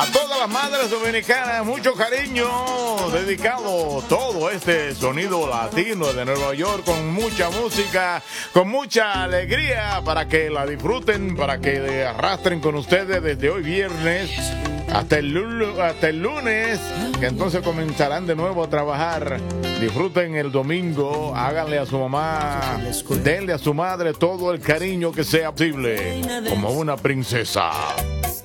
A todas las madres dominicanas, mucho cariño, dedicado todo este sonido latino de Nueva York con mucha música, con mucha alegría para que la disfruten, para que arrastren con ustedes desde hoy viernes hasta el lunes, que entonces comenzarán de nuevo a trabajar. Disfruten el domingo, háganle a su mamá, denle a su madre todo el cariño que sea posible, como una princesa.